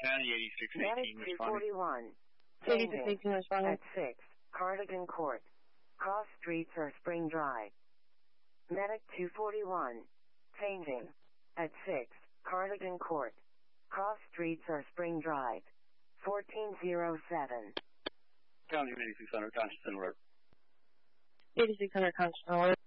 County, 8618, responding. 241. 8618 responding. At 6, Cardigan Court. Cross streets are Spring Drive. Medic 241. Changing. At 6, Cardigan Court. Cross streets are Spring Drive. 1407. County 8600, Constance Alert. 8600 Constance Alert.